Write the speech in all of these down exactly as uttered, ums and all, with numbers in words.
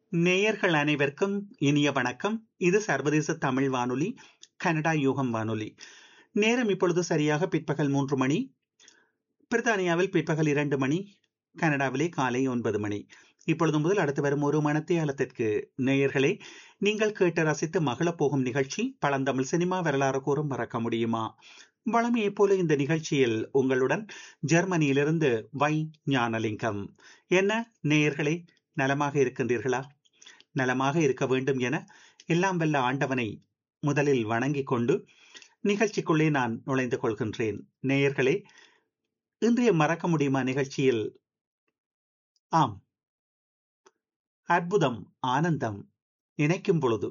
நேயர்கள் அனைவருக்கும் இனிய வணக்கம். இது சர்வதேச தமிழ் வானொலி, கனடா யூகம் வானொலி. நேரம் இப்பொழுது சரியாக பிற்பகல் மூன்று மணி. பிரித்தானியாவில் பிற்பகல் இரண்டு மணி, கனடாவிலே காலை ஒன்பது மணி. இப்பொழுது முதல் அடுத்து வரும் ஒரு மணத்தியாலத்திற்கு நேயர்களே, நீங்கள் கேட்டு ரசித்து மகிழப் போகும் நிகழ்ச்சி பழந்தமிழ் சினிமா வரலாறு கூறும் மறக்க முடியுமா. வழமையைப் போல இந்த நிகழ்ச்சியில் உங்களுடன் ஜெர்மனியிலிருந்து வை ஞானலிங்கம். என்ன நேயர்களே, நலமாக இருக்கின்றீர்களா? நலமாக இருக்க வேண்டும் என எல்லாம் வல்ல ஆண்டவனை முதலில் வணங்கிக் கொண்டு நிகழ்ச்சிக்குள்ளே நான் நுழைந்து கொள்கின்றேன். நேயர்களே, இன்றைய மறக்க முடியுமா நிகழ்ச்சியில் ஆம், அற்புதம், ஆனந்தம் நினைக்கும் பொழுது,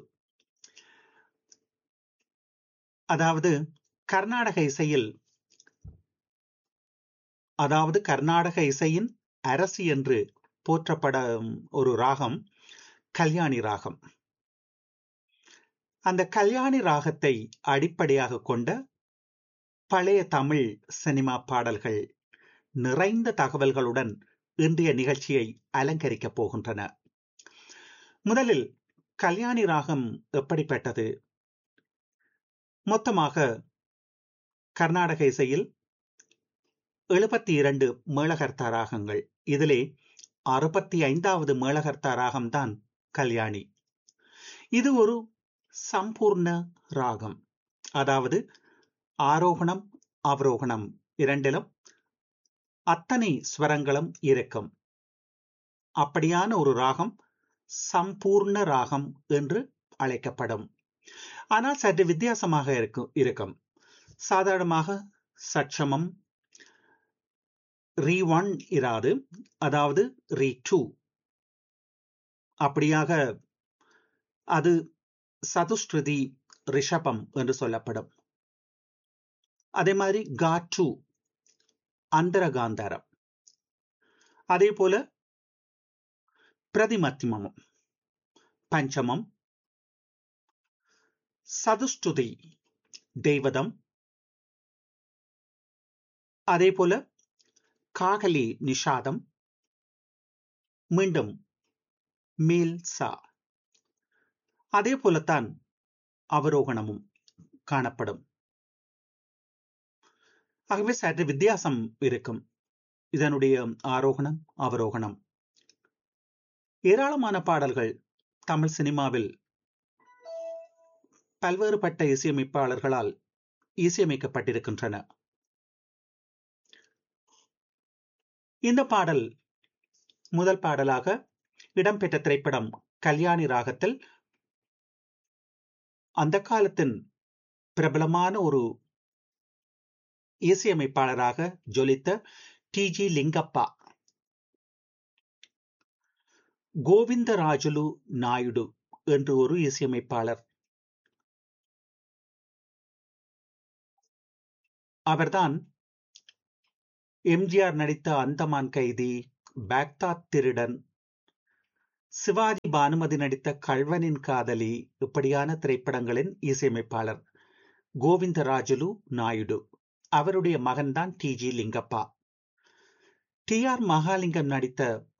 அதாவது கர்நாடக இசையில், அதாவது கர்நாடக இசையின் அரசி என்று போற்றப்படும் ஒரு ராகம் கல்யாணி ராகம். அந்த கல்யாணி ராகத்தை அடிப்படையாக கொண்ட பழைய தமிழ் சினிமா பாடல்கள் நிறைந்த தகவல்களுடன் இன்றைய நிகழ்ச்சியை அலங்கரிக்கப் போகின்றன. முதலில் கல்யாணி ராகம் எப்படிப்பட்டது? மொத்தமாக கர்நாடக இசையில் எழுபத்தி இரண்டு மேளகர்த்தா ராகங்கள். இதிலே அறுபத்தி ஐந்தாவது மேளகர்த்தா ராகம்தான் கல்யாணி. இது ஒரு சம்பூர்ண ராகம், அதாவது ஆரோகணம் அவரோகணம் இரண்டிலும் அத்தனை ஸ்வரங்களும் இருக்கும். அப்படியான ஒரு ராகம் சம்பூர்ண ராகம் என்று அழைக்கப்படும். ஆனால் சற்று வித்தியாசமாக இருக்கும் இருக்கும் சாதாரணமாக சட்சமம் ரீ ஒன் இராது, அதாவது ரீ டூ. அப்படியாக அது சதுஸ்ருதி ரிஷபம் என்று சொல்லப்படும். அதே மாதிரி கா டூ அந்தரகாந்தாரம், அதே போல பிரதிமத்தியமம் பஞ்சமம், சதுஸ்துதி தெய்வதம், அதே போல காகலி நிஷாதம், மீண்டும் மேல் சா, அதே போலத்தான் அவரோகணமும் காணப்படும். ஆகவே சற்று வித்தியாசம் இருக்கும் இதனுடைய ஆரோகணம் அவரோகணம். ஏராளமான பாடல்கள் தமிழ் சினிமாவில் பல்வேறுபட்ட இசையமைப்பாளர்களால் இசையமைக்கப்பட்டிருக்கின்றன. இந்த பாடல் முதல் பாடலாக இடம்பெற்ற திரைப்படம் கல்யாணி ராகத்தில் அந்த காலத்தின் பிரபலமான ஒரு இசையமைப்பாளராக ஜொலித்த டி ஜி லிங்கப்பா, கோவிந்தராஜுலு நாயுடு என்று ஒரு இசையமைப்பாளர். அவர்தான் எம்ஜிஆர் நடித்த அந்தமான் கைதி, பாக்தாத் திருடன், சிவாஜி பானுமதி நடித்த கள்வனின் காதலி, இப்படியான திரைப்படங்களின் இசையமைப்பாளர் கோவிந்தராஜுலு நாயுடு. அவருடைய மகன்தான் D G Lingappa. D R Mahalingam நடித்த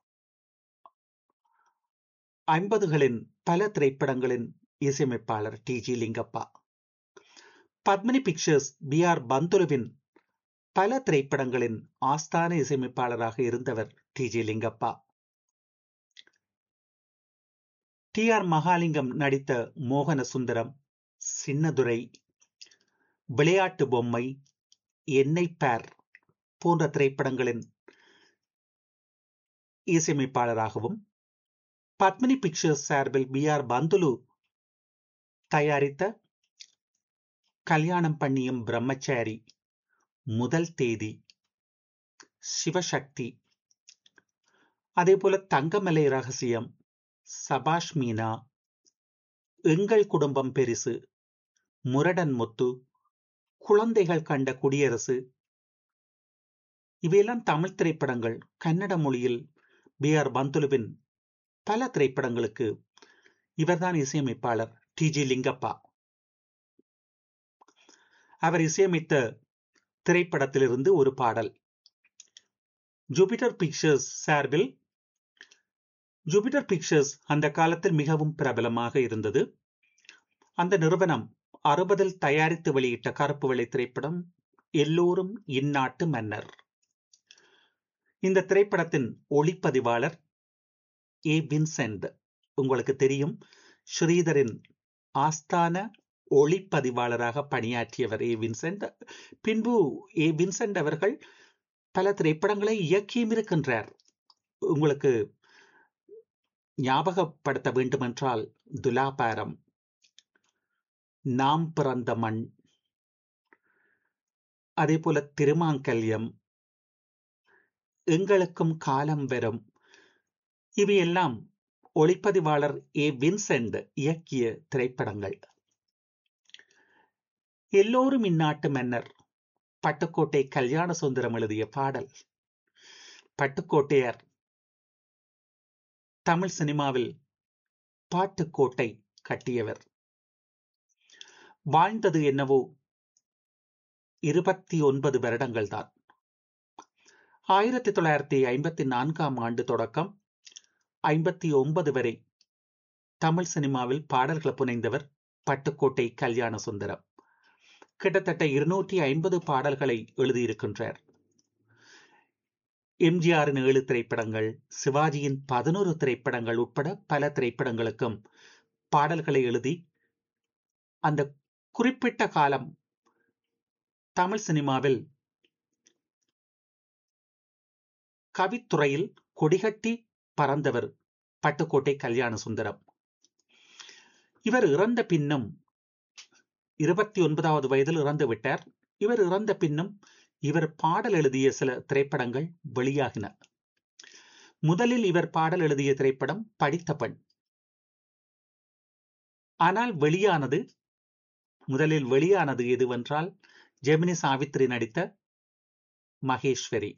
ஐம்பதுகளின் பல திரைப்படங்களின் இசையமைப்பாளர் D G Lingappa. Padmini pictures B R பந்துலுவின் பல திரைப்படங்களின் ஆஸ்தான இசையமைப்பாளராக இருந்தவர் D G Lingappa. D R Mahalingam நடித்த மோகன சுந்தரம், சின்னதுரை, விளையாட்டு பொம்மை, என்னை பார் போன்ற திரைப்படங்களின் இசையமைப்பாளராகவும், பத்மினி பிக்சர்ஸ் சார்பில் பி ஆர் பந்துலு தயாரித்த கல்யாணம் பண்ணியும் பிரம்மச்சாரி, முதல் தேதி, சிவசக்தி, அதே போல தங்கமலை ரகசியம், சபாஷ் மீனா, எங்கள் குடும்பம் பெரிசு, முரடன் முத்து, குழந்தைகள் கண்ட குடியரசு, இவையெல்லாம் தமிழ் திரைப்படங்கள். கன்னட மொழியில் பி ஆர் பந்துலுவின் பல திரைப்படங்களுக்கு இவர்தான் இசையமைப்பாளர் டி ஜி லிங்கப்பா. அவர் இசையமைத்த திரைப்படத்திலிருந்து ஒரு பாடல். ஜூபிட்டர் பிக்சர்ஸ் சார்பில் ஜூபிட்டர் பிக்சர்ஸ் அந்த காலத்தில் மிகவும் பிரபலமாக இருந்தது. அந்த நிறுவனம் அறுபதில் தயாரித்து வெளியிட்ட கருப்பு வெள்ளை திரைப்படம் எல்லோரும் இந்நாட்டு மன்னர். இந்த திரைப்படத்தின் ஒளிப்பதிவாளர் ஏ வின்சென்ட். உங்களுக்கு தெரியும், ஸ்ரீதரின் ஆஸ்தான ஒளிப்பதிவாளராக பணியாற்றியவர் ஏ வின்சென்ட். பின்பு ஏ வின்சென்ட் அவர்கள் பல திரைப்படங்களை இயக்கியும் இருக்கின்றார். உங்களுக்கு ஞாபகப்படுத்த வேண்டுமென்றால் துலாபாரம், நாம் பிறந்த மண், அதே போல திருமாங்கல்யம், எங்களுக்கும் காலம் வரும், இவையெல்லாம் ஒளிப்பதிவாளர் ஏ வின்சென்ட் இயக்கிய திரைப்படங்கள். எல்லோரும் இந்நாட்டு மன்னர் பட்டுக்கோட்டை கல்யாண சுந்தரம் எழுதிய பாடல். பட்டுக்கோட்டையார் தமிழ் சினிமாவில் பாட்டுக்கோட்டை கட்டியவர். வாழ்ந்தது என்னவோ இருபத்தி ஒன்பது வருடங்கள் தான். ஆயிரத்தி தொள்ளாயிரத்தி ஐம்பத்தி நான்காம் ஆண்டு தொடக்கம் ஐம்பத்தி ஒன்பது வரை தமிழ் சினிமாவில் பாடல்கள் புனைந்தவர் பட்டுக்கோட்டை கல்யாண சுந்தரம். கிட்டத்தட்ட இருநூற்றி ஐம்பது பாடல்களை எழுதியிருக்கின்றார். எம்ஜிஆரின் ஏழு திரைப்படங்கள், சிவாஜியின் பதினோரு திரைப்படங்கள் உட்பட பல திரைப்படங்களுக்கும் பாடல்களை எழுதி அந்த குறிப்பிட்ட காலம் தமிழ் சினிமாவில் கவித்துறையில் கொடிகட்டி பறந்தவர் பட்டுக்கோட்டை கல்யாண சுந்தரம். இவர் இறந்த பின்னும் இருபத்தி ஒன்பதாவது வயதில் இறந்து விட்டார். இவர் இறந்த பின்னும் இவர் பாடல் எழுதிய சில திரைப்படங்கள் வெளியாகின. முதலில் இவர் பாடல் எழுதிய திரைப்படம் படித்த பெண். ஆனால் வெளியானது முதலில் வெளியானது எதுவென்றால் ஜெமினி சாவித்ரி நடித்த மகேஸ்வரி.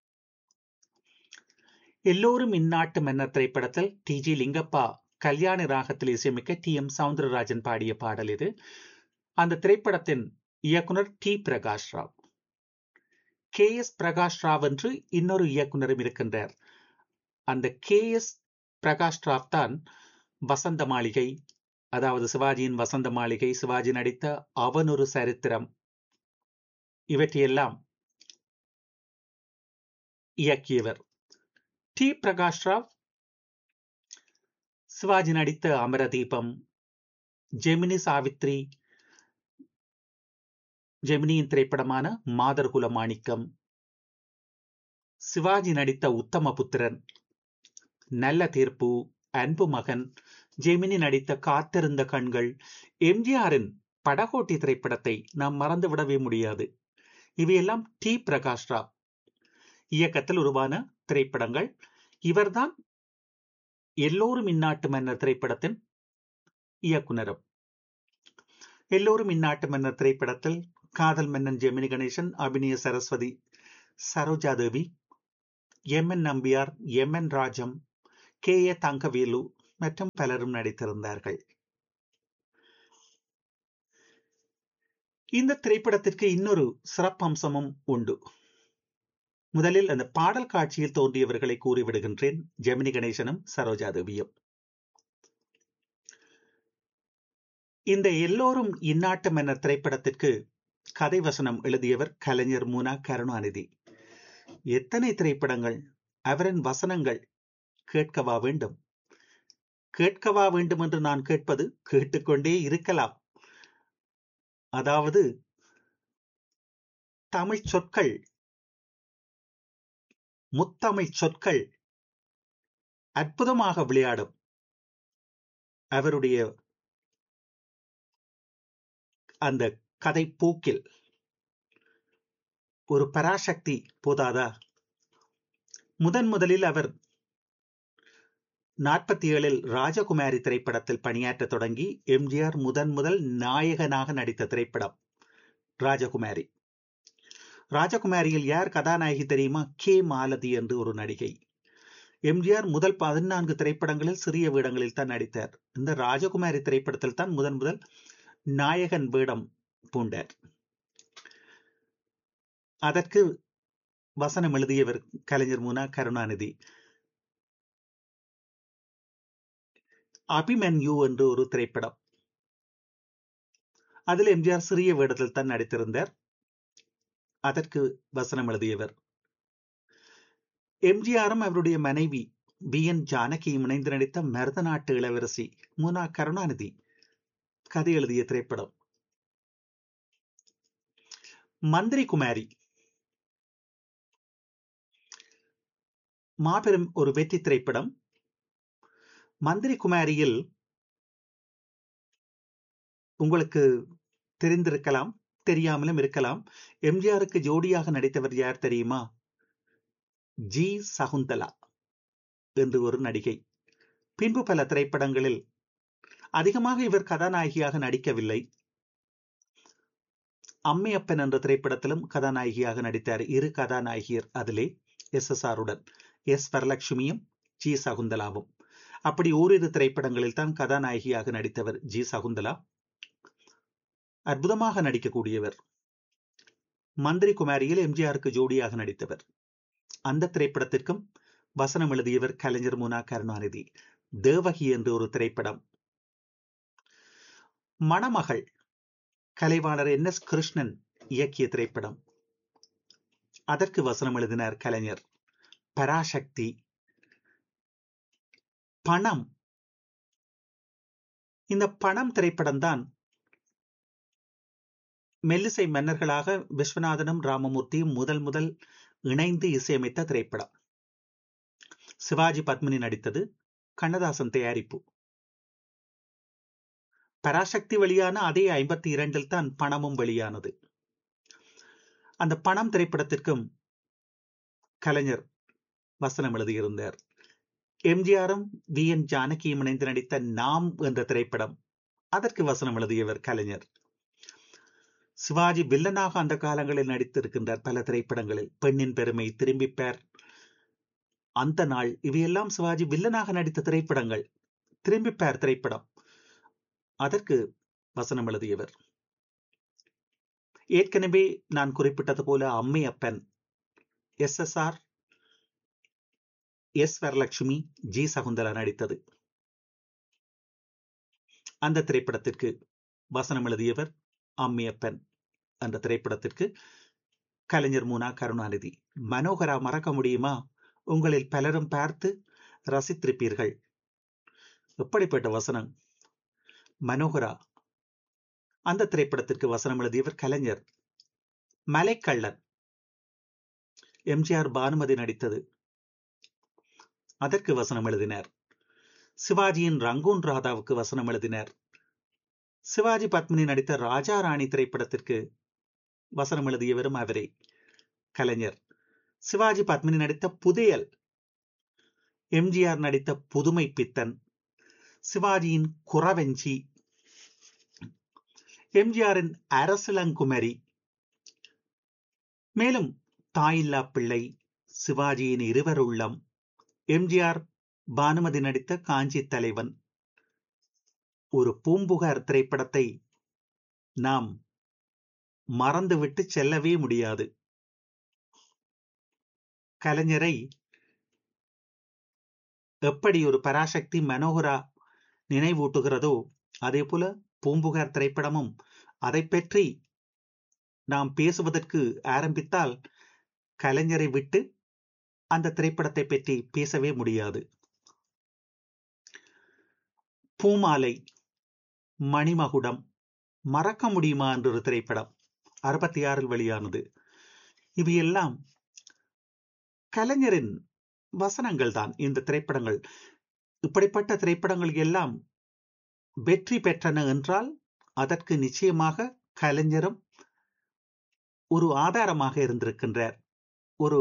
எல்லோரும் இந்நாட்டு மன்னர் திரைப்படத்தில் டி ஜி லிங்கப்பா கல்யாணி ராகத்தில் இசையமைக்க டி எம் சவுந்தரராஜன் பாடிய பாடல் இது. அந்த திரைப்படத்தின் இயக்குனர் D Prakash Rao. K S Prakash Rao என்று இன்னொரு இயக்குனரும் இருக்கின்றார். அந்த கே எஸ் பிரகாஷ் ராவ் தான் வசந்த மாளிகை, அதாவது சிவாஜியின் வசந்த மாளிகை, சிவாஜி நடித்த அவன் ஒரு சரித்திரம், இவற்றையெல்லாம் இயக்கியவர். டி பிரகாஷ் ராவ் சிவாஜி நடித்த அமரதீபம், ஜெமினி சாவித்ரி, ஜெமினியின் திரைப்படமான மாதர்குல மாணிக்கம், சிவாஜி நடித்த உத்தமபுத்திரன், நல்ல தீர்ப்பு, அன்பு மகன், ஜெமினி நடித்த காத்திருந்த கண்கள், எம்ஜிஆரின் படகோட்டி திரைப்படத்தை நாம் மறந்துவிடவே முடியாது. இவையெல்லாம் டி பிரகாஷ் ராவ் இயக்கத்தில் உருவான திரைப்படங்கள். இவர்தான் எல்லோரும் இந்நாட்டு மன்னர் திரைப்படத்தின் இயக்குனரும். எல்லோரும் இந்நாட்டு மன்னர் திரைப்படத்தில் காதல் மன்னன் Gemini Ganesan, அபிநய Saraswati Saroja Devi, M N Nambiar, M N Rajam, K A Thangavelu மற்றும் பலரும் நடித்திருந்தார்கள். இந்த திரைப்படத்திற்கு இன்னொரு சிறப்பம்சமும் உண்டு. முதலில் அந்த பாடல் காட்சியில் தோன்றியவர்களை கூறிவிடுகின்றேன். ஜெமினி கணேசனும் சரோஜா தேவியும். இந்த எல்லோரும் இந்நாட்டு மன்னர் திரைப்படத்திற்கு கதை வசனம் எழுதியவர் கலைஞர் முனா கருணாநிதி. எத்தனை திரைப்படங்கள், அவரின் வசனங்கள் கேட்கவா வேண்டும்? கேட்கவா வேண்டும் என்று நான் கேட்பது, கேட்டுக்கொண்டே இருக்கலாம். அதாவது தமிழ் சொற்கள், முத்தமிழ் சொற்கள் அற்புதமாக விளையாடும் அவருடைய அந்த கதை போக்கில். ஒரு பராசக்தி போதாதா? முதன் முதலில் அவர் நாற்பத்தி ஏழில் ராஜகுமாரி திரைப்படத்தில் பணியாற்ற தொடங்கி எம்ஜிஆர் முதன் முதல் நாயகனாக நடித்த திரைப்படம் ராஜகுமாரி. ராஜகுமாரியில் யார் கதாநாயகி தெரியுமா? கே மாலதி என்று ஒரு நடிகை. எம்ஜிஆர் முதல் பதினான்கு திரைப்படங்களில் சிறிய வேடங்களில் தான் நடித்தார். இந்த ராஜகுமாரி திரைப்படத்தில் தான் முதன் முதல் நாயகன் வேடம் பூண்டார். அதற்கு வசனம் எழுதியவர் கலைஞர் முனா கருணாநிதி. அபிமன்யு என்று ஒரு திரைப்படம். அதில் எம்ஜிஆர் சிறிய வேடத்தில் தான் நடித்திருந்தார். அதற்கு வசனம் எழுதியவர். எம்ஜிஆரும் அவருடைய மனைவி பி என் ஜானகியும் இணைந்து நடித்த மருதநாட்டு இளவரசி முனா கருணாநிதி கதை எழுதிய திரைப்படம். மந்திரி குமாரி மாபெரும் ஒரு வெற்றி திரைப்படம். மந்திரி குமாரியில் உங்களுக்கு தெரிந்திருக்கலாம், தெரியாமலும் இருக்கலாம். எம்ஜிஆருக்கு ஜோடியாக நடித்தவர் யார் தெரியுமா? ஜி சகுந்தலா என்று ஒரு நடிகை. பின்பு பல திரைப்படங்களில் அதிகமாக இவர் கதாநாயகியாக நடிக்கவில்லை. அம்மையப்பன் என்ற திரைப்படத்திலும் கதாநாயகியாக நடித்தார். இரு கதாநாயகியர் அதிலே, எஸ் எஸ் ஆருடன், எஸ் வரலட்சுமியும் ஜி சகுந்தலாவும். அப்படி ஓரிரு திரைப்படங்களில் தான் கதாநாயகியாக நடித்தவர் ஜி சகுந்தலா. அற்புதமாக நடிக்கக்கூடியவர். மந்திரி குமாரியில் எம்ஜிஆருக்கு ஜோடியாக நடித்தவர். அந்த திரைப்படத்திற்கும் வசனம் எழுதியவர் கலைஞர் முனா கருணாநிதி. தேவகி என்று ஒரு திரைப்படம். மணமகள் கலைவாணர் என் எஸ் கிருஷ்ணன் இயக்கிய திரைப்படம். அதற்கு வசனம் எழுதினார் கலைஞர். பராசக்தி, பணம். இந்த பணம் திரைப்படம் தான் மெல்லிசை மன்னர்களாக விஸ்வநாதனும் ராமமூர்த்தியும் முதல் முதல் இணைந்து இசையமைத்த திரைப்படம். சிவாஜி பத்மினி நடித்தது. கண்ணதாசன் தயாரிப்பு. பராசக்தி வெளியான அதே ஐம்பத்தி இரண்டில் தான் பணமும் வெளியானது. அந்த பணம் திரைப்படத்திற்கும் கலைஞர் வசனம் எழுதியிருந்தார். எம்ஜிஆரும் வி என் ஜானகியும் இணைந்து நடித்த நாம் என்ற திரைப்படம், அதற்கு வசனம் எழுதியவர் கலைஞர். சிவாஜி வில்லனாக அந்த காலங்களில் நடித்திருக்கின்றார் பல திரைப்படங்களில். பெண்ணின் பெருமை, திரும்பிப்பார், அந்த நாள், இவையெல்லாம் சிவாஜி வில்லனாக நடித்த திரைப்படங்கள். திரும்பிப்பார் திரைப்படம், அதற்கு வசனம் எழுதியவர். ஏற்கனவே நான் குறிப்பிட்டது போல Ammaiyappan, S S R, S Varalakshmi, G Shakuntala நடித்தது. அந்த திரைப்படத்திற்கு வசனம் எழுதியவர் அம்மையப்பன். அந்த திரைப்படத்திற்கு கலைஞர் முனா கருணாநிதி. மனோகரா மறக்க முடியுமா? உங்களில் பலரும் பார்த்து ரசித்திருப்பீர்கள். எப்படிப்பட்ட வசனம்! மனோகரா. அந்த திரைப்படத்திற்கு வசனம் எழுதியவர் கலைஞர். மலைக்கள்ளன் எம்ஜிஆர் பானுமதி நடித்தது. அதற்கு வசனம் எழுதினார். சிவாஜியின் ரங்கூன் ராதாவுக்கு வசனம் எழுதினார். சிவாஜி பத்மினி நடித்த ராஜா ராணி திரைப்படத்திற்கு வசனம் எழுதியவரும் அவரே, கலைஞர். சிவாஜி பத்மினி நடித்த புதையல், எம்ஜிஆர் நடித்த புதுமை பித்தன், சிவாஜியின் குறவஞ்சி, எம்ஜிஆரின் அரசலங்குமரி, மேலும் தாயில்லா பிள்ளை, சிவாஜியின் இருவர் உள்ளம், எம்ஜிஆர் பானுமதி நடித்த காஞ்சி தலைவன். ஒரு பூம்புகார் திரைப்படத்தை நாம் மறந்துவிட்டு செல்லவே முடியாது. கலைஞரை எப்படி ஒரு பராசக்தி மனோகரா நினைவூட்டுகிறதோ, அதே போல பூம்புகார் திரைப்படமும். அதை பற்றி நாம் பேசுவதற்கு ஆரம்பித்தால் கலைஞரை விட்டு அந்த திரைப்படத்தை பற்றி பேசவே முடியாது. பூமாலை, மணிமகுடம், மறக்க முடியுமா என்ற ஒரு திரைப்படம் அறுபத்தி ஆறில் வெளியானது. இவையெல்லாம் கலைஞரின் வசனங்கள் தான். இந்த திரைப்படங்கள், இப்படிப்பட்ட திரைப்படங்கள் எல்லாம் வெற்றி பெற்றன என்றால் அதற்கு நிச்சயமாக கலைஞரும் ஒரு ஆதாரமாக இருந்திருக்கின்றார், ஒரு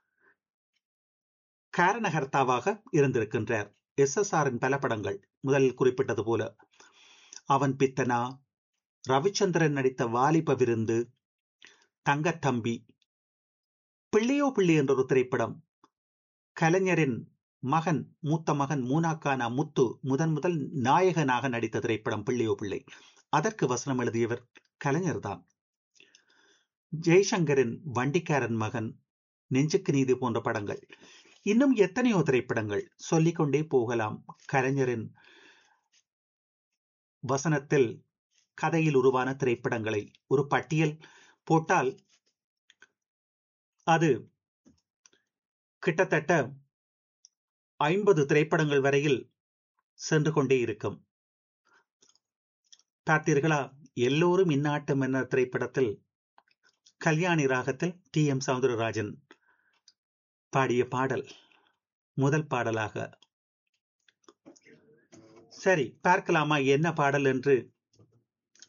காரணகர்த்தாவாக இருந்திருக்கின்றார். எஸ் எஸ் ஆரின் பல படங்கள், முதலில் குறிப்பிட்டது போல அவன் பித்தனா, ரவிச்சந்திரன் நடித்த வாலிப விருந்து, தங்கத்தம்பி, பிள்ளையோ பிள்ளை என்ற ஒரு திரைப்படம், கலைஞரின் மகன், மூத்த மகன் மூனாக்கானா முத்து முதன் முதல் நாயகனாக நடித்த திரைப்படம் பிள்ளையோ பிள்ளை. அதற்கு வசனம் எழுதியவர் கலைஞர் தான். ஜெய்சங்கரின் வண்டிக்காரன் மகன், நெஞ்சுக்கு நீதி போன்ற படங்கள், இன்னும் எத்தனையோ திரைப்படங்கள் சொல்லிக்கொண்டே போகலாம். கலைஞரின் வசனத்தில் கதையில் உருவான திரைப்படங்களை ஒரு பட்டியல் போட்டால் அது கிட்டத்தட்ட ஐம்பது திரைப்படங்கள் வரையில் சென்று கொண்டே இருக்கும். பார்த்தீர்களா? எல்லோரும் இந்நாட்டம் என்ற திரைப்படத்தில் கல்யாணி ராகத்தில் டி எம் சௌந்தரராஜன் பாடிய பாடல் முதல் பாடலாக. சரி, பார்க்கலாமா என்ன பாடல் என்று?